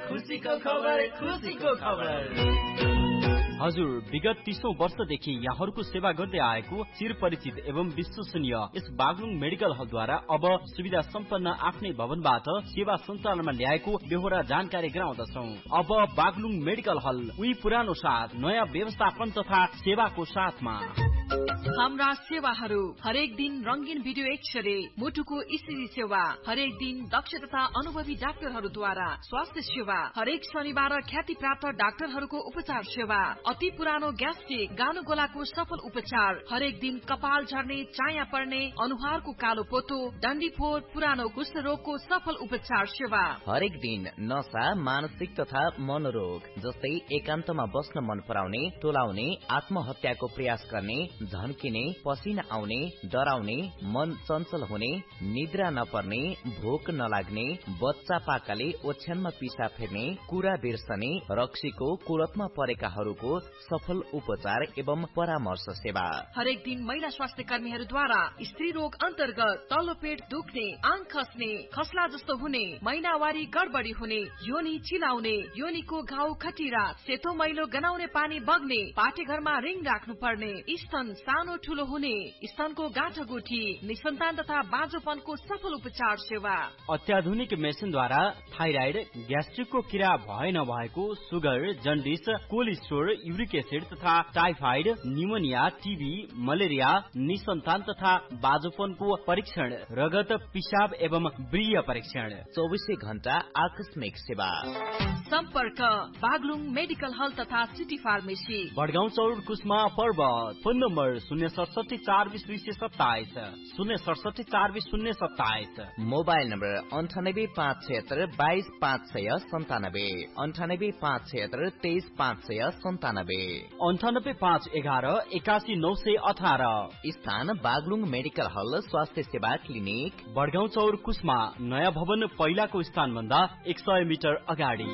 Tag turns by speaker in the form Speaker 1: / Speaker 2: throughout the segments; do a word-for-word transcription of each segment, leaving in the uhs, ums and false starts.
Speaker 1: खुसीको खबर खुसीको खबर।
Speaker 2: हजुर, विगत तीसौं वर्षदेखि यहाँहरूको सेवा गर्दै आएको चिर परिचित एवं विश्वसनीय यस बागलुङ मेडिकल हलद्वारा अब सुविधा सम्पन्न आफ्नै भवनबाट सेवा सञ्चालनमा ल्याएको बेहोरा जानकारी गराउँदछौ। अब बागलुङ मेडिकल हल उही पुरानो साथ नयाँ व्यवस्थापन तथा सेवाको साथमा।
Speaker 3: हाम्रा सेवाहरू हरेक दिन रंगीन भिडियो एक्सरे, मुटुको ईसीजी सेवा, हरेक दिन दक्ष तथा अनुभवी डाक्टरहरूद्वारा स्वास्थ्य सेवा, हरेक शनिबार ख्याति प्राप्त डाक्टरहरूको उपचार सेवा, अति पुरानो ग्यास्ट्रिक गानो गोलाको सफल उपचार, हरेक दिन कपाल झर्ने, चाया पर्ने, अनुहारको कालो पोतो, डन्डीफोर, पुरानो कुष्ठ रोगको सफल उपचार सेवा,
Speaker 4: हरेक दिन नशा, मानसिक तथा मनोरोग जस्तै एकान्तमा बस्न मन पराउने, टोलाउने, आत्महत्याको प्रयास गर्ने, झन्किने, पसिना आउने, डराउने, मन चञ्चल हुने, निद्रा नपर्ने, भोक नलाग्ने, बच्चा पाकाले ओछ्यानमा पिसा फेर्ने, कुरा बिर्सने, रक्सीको कुलतमा परेकाहरूको सफल उपचार एवं परामर्श सेवा,
Speaker 3: हरेक दिन महिला स्वास्थ्य कर्मीहरूद्वारा स्त्री रोग अन्तर्गत तल्लो पेट दुख्ने, आङ खस्ने, खस्ला जस्तो हुने, महिनावारी गडबडी हुने, योनी चिलाउने, योनीको घाउ खटिरा, सेतो मैलो गनाउने पानी बग्ने, पाटेघरमा रिङ राख्नु पर्ने, स्तन सानो ठूलो हुने, स्तनको गाँठगुठी, निसन्तान तथा बाँझोपनको सफल उपचार सेवा,
Speaker 2: अत्याधुनिक मेसिनद्वारा थाइराइड, ग्यास्ट्रिकको किरा भए नभएको, sugar, jaundice, cholesterol, uric acid तथा टाइफाइड, निमोनिया, टीबी, मलेरिया, निसन्तान तथा बाँझोपनको परीक्षण, रगत, पिसाब एवं ब्रीय परीक्षण,
Speaker 4: चौबीसै घण्टा आकस्मिक सेवा।
Speaker 3: सम्पर्क बागलुङ मेडिकल हल तथा सिटी फार्मेसी,
Speaker 2: बडगाउँ चौर कुस्मा पर्वत। फोन नम्बर शून्य सडसठी चार बिस दुई सय सत्ताइस, शून्य सडसठी चार बिस शून्य सत्ताइस।
Speaker 4: मोबाइल नम्बर अन्ठानब्बे पाँच छयत्तर बाइस पाँच सय सन्तानब्बे, अन्ठानब्बे पाँच छयत्तर तेइस पाँच सय सन्तानब्बे,
Speaker 2: अन्ठानब्बे पाँच एघार एकासी नौ सय अठार।
Speaker 4: स्थान बागलुङ मेडिकल हल स्वास्थ्य सेवा क्लिनिक,
Speaker 2: बडगाउँ चौर कुस्मा, नयाँ भवन पहिलाको स्थान भन्दा एक सय मिटर अगाडि।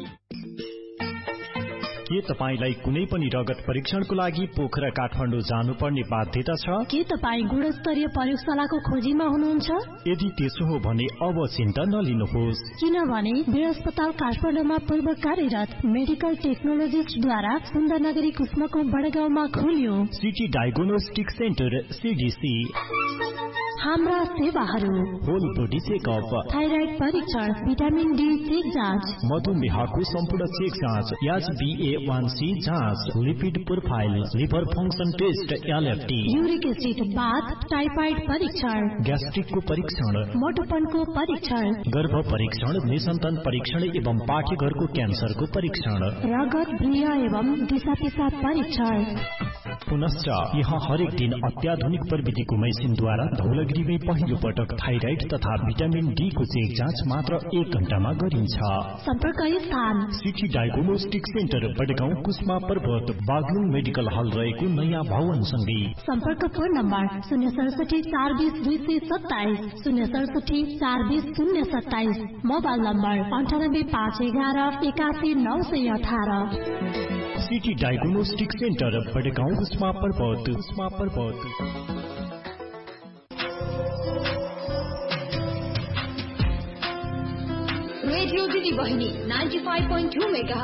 Speaker 5: के तपाईलाई कुनै पनि रगत परीक्षणको लागि पोखरा काठमाडौँ जानुपर्ने बाध्यता छ?
Speaker 6: के तपाई गुणस्तरीय प्रयोगशालाको खोजीमा हुनुहुन्छ?
Speaker 5: यदि त्यसो हो भने अब चिन्ता नलिनुहोस्,
Speaker 6: किनभने वीर अस्पताल काठमाडौँमा पूर्व कार्यरत मेडिकल टेक्नोलोजिस्टद्वारा सुन्दर नगरी कुस्माको बडगाउँमा खोलियो
Speaker 5: सिटी डायग्नोस्टिक सेन्टर सीडीसी।
Speaker 6: हाम्रा सेवाहरू
Speaker 5: होल बॉडी चेकअप,
Speaker 6: थाइराइड परीक्षण, भिटामिन डी चेक जाँच,
Speaker 5: मधुमेहको सम्पूर्ण चेक जाँच, H be A one C जाँच, lipid profile, liver function test LFT,
Speaker 6: uric acid बाथ, टाइफाइड परीक्षण,
Speaker 5: ग्यास्ट्रिकको परीक्षण,
Speaker 6: मोटोपनको परीक्षण,
Speaker 5: गर्भ परीक्षण, निसन्तान परीक्षण एवं पाठेघरको क्यान्सरको परीक्षण,
Speaker 6: रगत, ब्रीय एवं दिशा पिसाब परीक्षण।
Speaker 5: पुनश्च यहाँ हरेक दिन अत्याधुनिक प्रविधिको मेसिनद्वारा धौलागिरीमै पहिलो पटक थाइराइड तथा भिटामिन डी को चेक जाँच मात्र एक घण्टामा गरिन्छ।
Speaker 6: सम्पर्क स्थान
Speaker 5: सिटी डायग्नोस्टिक सेन्टर, बडगाउँ कुस्मा पर्वत, बागलुङ मेडिकल हल रहेको नयाँ भवन सँगै।
Speaker 6: सम्पर्क फोन नम्बर शून्य सडसठी चार बिस दुई सय सत्ताइस, शून्य सडसठी चार बिस शून्य सत्ताइस। मोबाइल नम्बर अन्ठानब्बे पाँच एघार एकासी नौ सय अठार।
Speaker 5: सिटी डायग्नोस्टिक सेन्टर, बडगाउँ कुस्मा पर्वत, कुस्मा पर्वत।
Speaker 7: रेडियो दिदी बहिनी ninety five point two mega